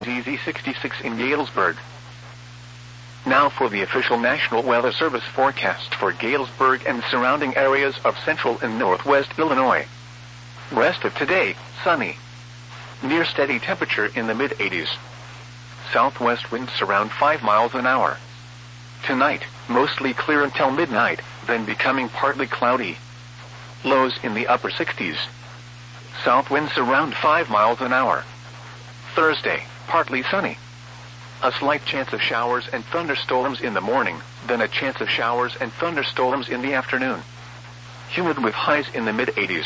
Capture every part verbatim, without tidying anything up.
Z Z sixty-six in Galesburg. Now for the official National Weather Service forecast for Galesburg and surrounding areas of central and northwest Illinois. Rest of today, sunny. Near steady temperature in the mid eighties. Southwest winds around five miles an hour. Tonight, mostly clear until midnight, then becoming partly cloudy. Lows in the upper sixties. South winds around five miles an hour. Thursday, partly sunny. A slight chance of showers and thunderstorms in the morning, then a chance of showers and thunderstorms in the afternoon. Humid with highs in the mid eighties.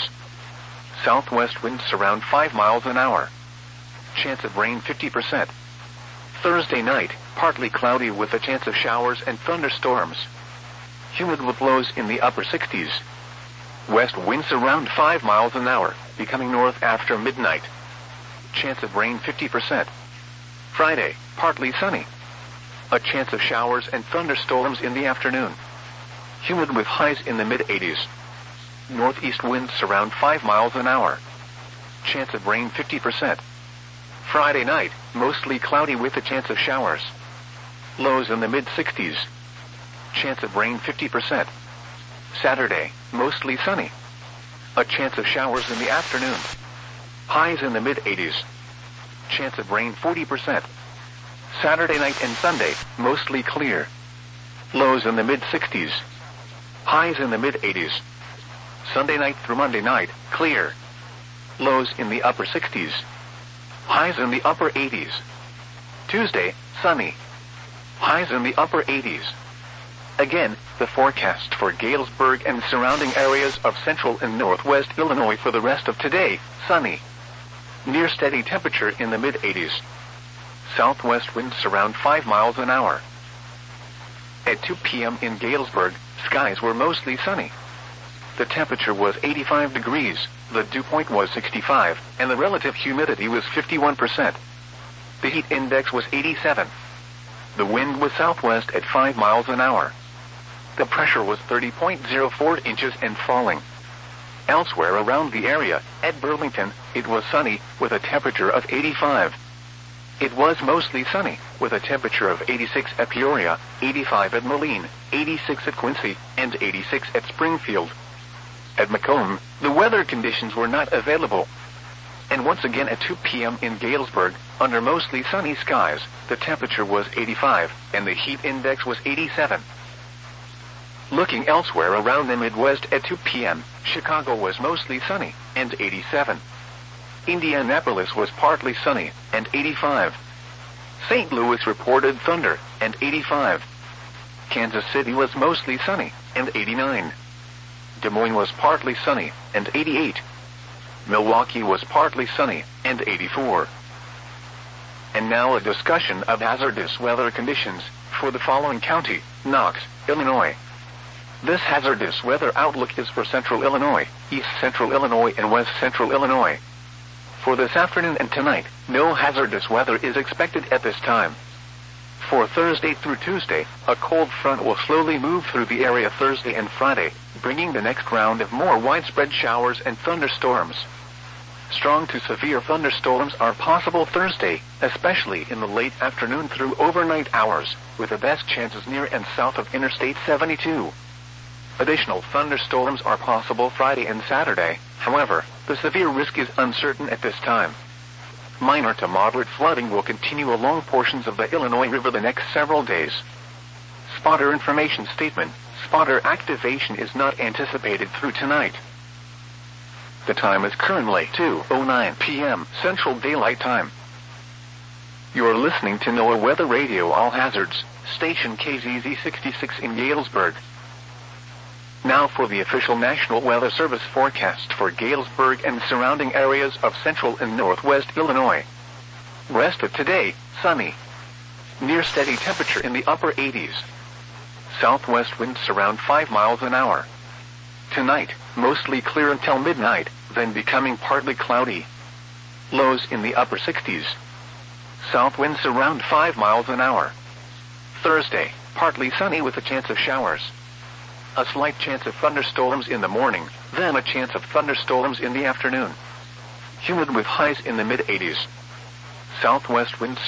Southwest winds around five miles an hour. Chance of rain fifty percent. Thursday night, partly cloudy with a chance of showers and thunderstorms. Humid with lows in the upper sixties. West winds around five miles an hour, becoming north after midnight. Chance of rain fifty percent. Friday, partly sunny. A chance of showers and thunderstorms in the afternoon. Humid with highs in the mid eighties. Northeast winds around five miles an hour. Chance of rain fifty percent. Friday night, mostly cloudy with a chance of showers. Lows in the mid sixties. Chance of rain fifty percent. Saturday, mostly sunny. A chance of showers in the afternoon. Highs in the mid eighties. Chance of rain forty percent. Saturday night and Sunday, mostly clear. Lows in the mid sixties. Highs in the mid eighties. Sunday night through Monday night, clear. Lows in the upper sixties. Highs in the upper eighties. Tuesday, sunny. Highs in the upper eighties. Again, the forecast for Galesburg and surrounding areas of central and northwest Illinois for the rest of today, sunny. Near steady temperature in the mid eighties. Southwest winds around five miles an hour. At two p.m. in Galesburg, skies were mostly sunny. The temperature was eighty-five degrees, the dew point was sixty-five, and the relative humidity was fifty-one percent. The heat index was eighty-seven. The wind was southwest at five miles an hour. The pressure was thirty point zero four inches and falling. Elsewhere around the area, at Burlington, it was sunny, with a temperature of eighty-five. It was mostly sunny, with a temperature of eighty-six at Peoria, eighty-five at Moline, eighty-six at Quincy, and eighty-six at Springfield. At Macomb, the weather conditions were not available. And once again at two p.m. in Galesburg, under mostly sunny skies, the temperature was eighty-five, and the heat index was eighty-seven. Looking elsewhere around the Midwest at two p.m., Chicago was mostly sunny, and eighty-seven. Indianapolis was partly sunny, and eighty-five. Saint Louis reported thunder, and eighty-five. Kansas City was mostly sunny, and eighty-nine. Des Moines was partly sunny, and eighty-eight. Milwaukee was partly sunny, and eighty-four. And now a discussion of hazardous weather conditions for the following county, Knox, Illinois. This hazardous weather outlook is for central Illinois, east central Illinois, and west central Illinois. For this afternoon and tonight, no hazardous weather is expected at this time. For Thursday through Tuesday, a cold front will slowly move through the area Thursday and Friday, bringing the next round of more widespread showers and thunderstorms. Strong to severe thunderstorms are possible Thursday, especially in the late afternoon through overnight hours, with the best chances near and south of Interstate seventy-two. Additional thunderstorms are possible Friday and Saturday, however, the severe risk is uncertain at this time. Minor to moderate flooding will continue along portions of the Illinois River the next several days. Spotter information statement: spotter activation is not anticipated through tonight. The time is currently two oh nine p.m. Central Daylight Time. You're listening to NOAA Weather Radio All Hazards, station K Z Z sixty-six in Galesburg. Now for the official National Weather Service forecast for Galesburg and surrounding areas of central and northwest Illinois. Rest of today, sunny. Near steady temperature in the upper eighties. Southwest winds around five miles an hour. Tonight, mostly clear until midnight, then becoming partly cloudy. Lows in the upper sixties. South winds around five miles an hour. Thursday, partly sunny with a chance of showers. A slight chance of thunderstorms in the morning, then a chance of thunderstorms in the afternoon. Humid with highs in the mid eighties. Southwest winds